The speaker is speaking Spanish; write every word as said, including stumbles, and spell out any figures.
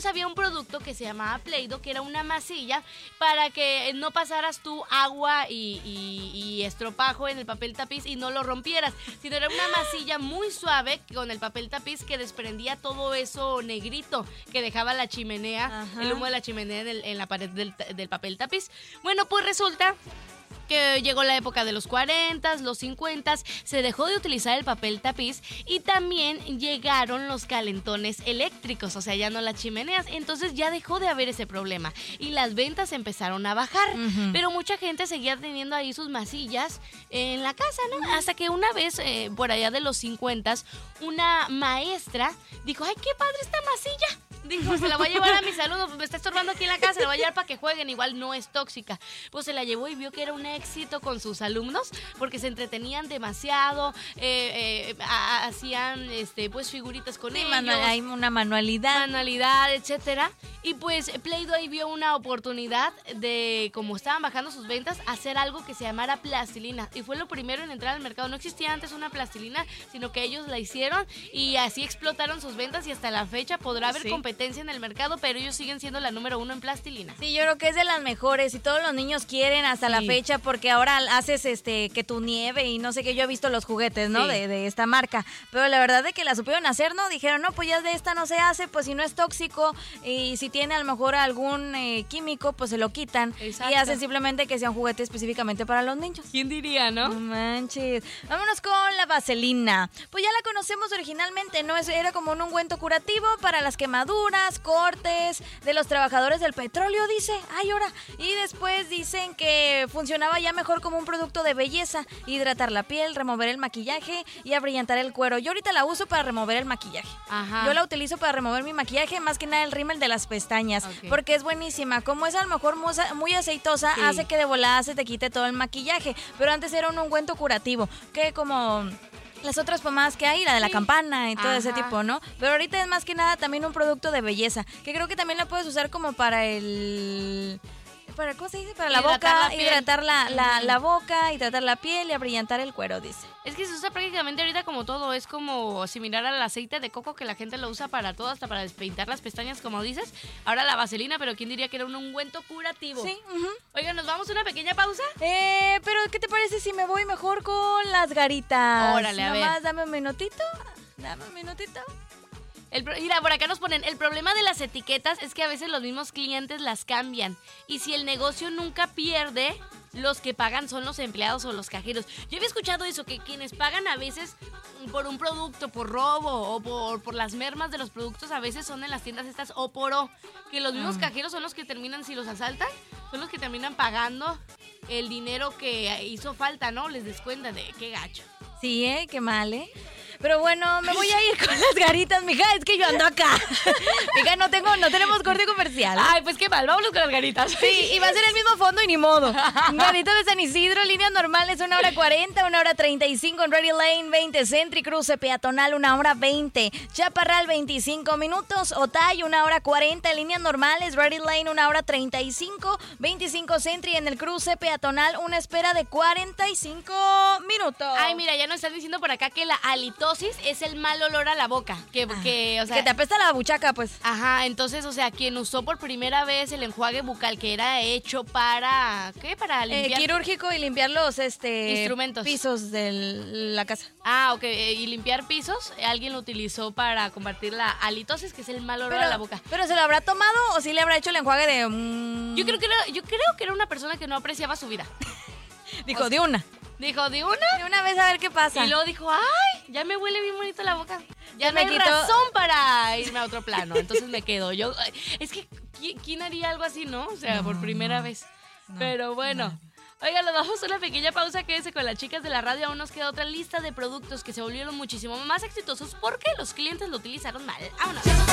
entonces había un producto que se llamaba Play-Doh, que era una masilla para que no pasaras tú agua y, y, y estropajo en el papel tapiz y no lo rompieras, sino era una masilla muy suave con el papel tapiz que desprendía todo eso negrito que dejaba la chimenea, Ajá. el humo de la chimenea en, el, en la pared del, del papel tapiz. Bueno, pues resulta que llegó la época de los cuarenta, los cincuenta, se dejó de utilizar el papel tapiz y también llegaron los calentones eléctricos, o sea, ya no las chimeneas, entonces ya dejó de haber ese problema y las ventas empezaron a bajar, uh-huh. pero mucha gente seguía teniendo ahí sus masillas en la casa, ¿no? Hasta que una vez, eh, por allá de los cincuenta, una maestra dijo, ¡ay, qué padre esta masilla! Dijo, se la voy a llevar a mis alumnos, me está estorbando aquí en la casa, se la voy a llevar para que jueguen, igual no es tóxica. Pues se la llevó y vio que era un éxito con sus alumnos, porque se entretenían demasiado, eh, eh, a, hacían este, pues figuritas con sí, ellos. Manu- hay una manualidad. Manualidad, etcétera. Y pues Play-Doh ahí vio una oportunidad de, como estaban bajando sus ventas, hacer algo que se llamara plastilina. Y fue lo primero en entrar al mercado. No existía antes una plastilina, sino que ellos la hicieron y así explotaron sus ventas y hasta la fecha podrá haber sí. competencia en el mercado, pero ellos siguen siendo la número uno en plastilina. Sí, yo creo que es de las mejores y todos los niños quieren hasta sí. la fecha porque ahora haces este que tu nieve y no sé qué, yo he visto los juguetes, ¿no? Sí. De, de esta marca, pero la verdad de que la supieron hacer, ¿no? Dijeron, no, pues ya de esta no se hace, pues si no es tóxico y si tiene a lo mejor algún eh, químico, pues se lo quitan. Exacto. Y hacen simplemente que sea un juguete específicamente para los niños. ¿Quién diría, no? No manches. Vámonos con la vaselina. Pues ya la conocemos originalmente, ¿no? Era como un ungüento curativo para las quemaduras, cortes de los trabajadores del petróleo, dice. Ay, ahora. Y después dicen que funcionaba ya mejor como un producto de belleza, hidratar la piel, remover el maquillaje y abrillantar el cuero. Yo ahorita la uso para remover el maquillaje. Ajá. Yo la utilizo para remover mi maquillaje, más que nada el rímel de las pestañas, okay. porque es buenísima. Como es a lo mejor muy aceitosa, sí. hace que de volada se te quite todo el maquillaje. Pero antes era un ungüento curativo, que como las otras pomadas que hay, la de la sí. campana y todo Ajá. ese tipo, ¿no? Pero ahorita es más que nada también un producto de belleza, que creo que también la puedes usar como para el... Para, ¿cómo se dice? Para la hidratar boca, la hidratar la, la, la boca, hidratar la piel y abrillantar el cuero, dice. Es que se usa prácticamente ahorita como todo, es como similar al aceite de coco que la gente lo usa para todo, hasta para despeintar las pestañas, como dices. Ahora la vaselina, pero ¿quién diría que era un ungüento curativo? Sí. Uh-huh. Oigan, ¿nos vamos a una pequeña pausa? Eh, pero ¿qué te parece si me voy mejor con las garitas? Órale, a ver. Nomás dame un minutito, dame un minutito. El, mira, por acá nos ponen, el problema de las etiquetas es que a veces los mismos clientes las cambian. Y si el negocio nunca pierde, los que pagan son los empleados o los cajeros. Yo había escuchado eso, que quienes pagan a veces por un producto, por robo o por, por las mermas de los productos, a veces son en las tiendas estas o por O. Que los mismos mm. cajeros son los que terminan, si los asaltan, son los que terminan pagando el dinero que hizo falta, ¿no? Les descuentan de qué gacho. Sí, ¿eh? Qué mal, ¿eh? Pero bueno, me voy a ir con las garitas, mija, es que yo ando acá. Mija, no tengo, no tenemos corte comercial. Ay, pues qué mal, vámonos con las garitas. Sí, y va a ser el mismo fondo y ni modo. Garitas de San Isidro, líneas normales, una hora cuarenta, una hora treinta y cinco en Ready Lane, veinte Centri, cruce peatonal, una hora veinte. Chaparral, veinticinco minutos. Otay, una hora cuarenta, líneas normales, Ready Lane, una hora treinta y cinco. veinticinco Centri en el cruce peatonal, una espera de cuarenta y cinco minutos. Ay, mira, ya nos están diciendo por acá que la halitosis es el mal olor a la boca. Que, ah, que, o sea, que te apesta la buchaca, pues. Ajá, entonces, o sea, quien usó por primera vez el enjuague bucal que era hecho para, ¿qué? Para limpiar. Eh, quirúrgico y limpiar los, este... instrumentos. Pisos de la casa. Ah, ok, eh, y limpiar pisos, alguien lo utilizó para combatir la halitosis, que es el mal olor pero, a la boca. ¿Pero se lo habrá tomado o sí le habrá hecho el enjuague de...? Um... Yo creo que era, yo creo que era una persona que no apreciaba su vida. Dijo, o sea, de una. Dijo, ¿de una? De una vez a ver qué pasa. Y luego dijo, ¡ay! Ya me huele bien bonito la boca. Ya no me hay quitó... razón para irme a otro plano. Entonces me quedo. Yo, es que, ¿quién haría algo así, no? O sea, no, por primera no, vez. No, Pero bueno. No. Oigan, nos damos una pequeña pausa. Quédense con las chicas de la radio. Aún nos queda otra lista de productos que se volvieron muchísimo más exitosos porque los clientes lo utilizaron mal. ¡Vámonos!